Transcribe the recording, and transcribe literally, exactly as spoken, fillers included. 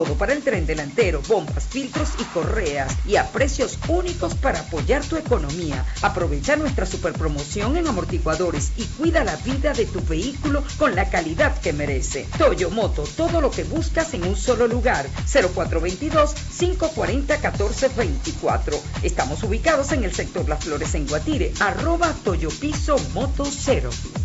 Todo para el tren delantero, bombas, filtros y correas, y a precios únicos para apoyar tu economía. Aprovecha nuestra super promoción en amortiguadores y cuida la vida de tu vehículo con la calidad que merece. Toyomoto, todo lo que buscas en un solo lugar. cero cuatro dos dos, cinco cuatro cero, uno cuatro dos cuatro. Estamos ubicados en el sector Las Flores en Guatire. Arroba Toyopiso Moto Cero.